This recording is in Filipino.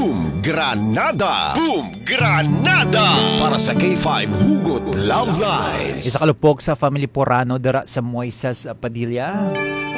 Boom Granada! Boom Granada! Para sa K5 Hugot Love Lines. Isa kalupok sa family Porano dara sa Moises Padilla.